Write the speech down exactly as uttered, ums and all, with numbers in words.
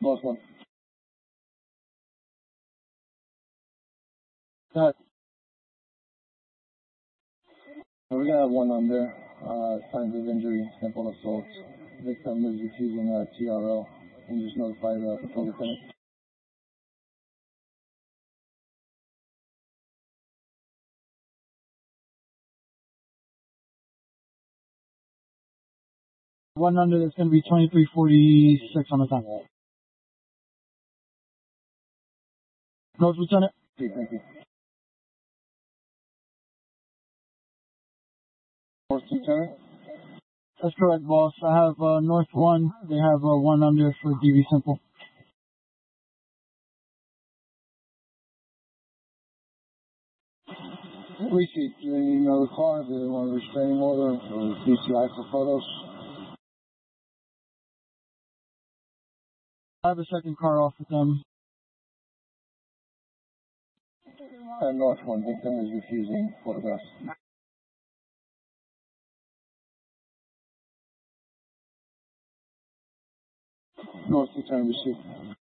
North one. Got. We're gonna have one under. Uh, signs of injury, simple assault. Victim is refusing uh, T R O. And just notify the patrol lieutenant. One under, that's going to be twenty-three forty-six on the time. North Lieutenant. Okay, thank you. North Lieutenant. That's correct, boss. I have uh, North one. They have uh, one under for D V simple. Receipt. Do they need another car? Do they want a restraining order or D C I for photos? I have a second car off with them. And North one, victim is refusing photographs. North Lieutenant, receipt.